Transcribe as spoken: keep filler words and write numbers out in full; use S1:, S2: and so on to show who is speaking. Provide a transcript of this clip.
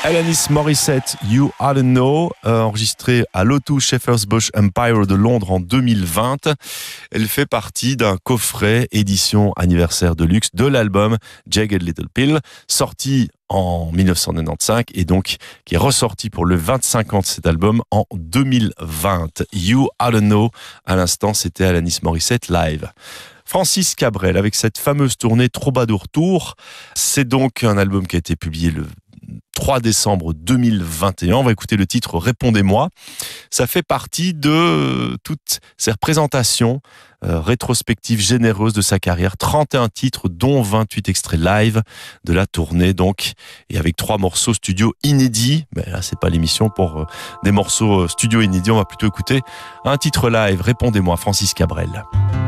S1: Alanis Morissette, You Oughta Know, euh, enregistrée à l'O deux Shepherd's Bush Empire de Londres en deux mille vingt. Elle fait partie d'un coffret édition anniversaire de luxe de l'album Jagged Little Pill, sorti en dix-neuf cent quatre-vingt-quinze et donc qui est ressorti pour le vingt-cinq ans de cet album en deux mille vingt. You Oughta Know, à l'instant, c'était Alanis Morissette live. Francis Cabrel, avec cette fameuse tournée Troubadour Tour, c'est donc un album qui a été publié le trois décembre deux mille vingt et un. On va écouter le titre Répondez-moi. Ça fait partie de toutes ces représentations euh, rétrospectives généreuses de sa carrière. trente et un titres, dont vingt-huit extraits live de la tournée, donc, et avec trois morceaux studio inédits. Mais là, c'est pas l'émission pour euh, des morceaux studio inédits. On va plutôt écouter un titre live. Répondez-moi, Francis Cabrel.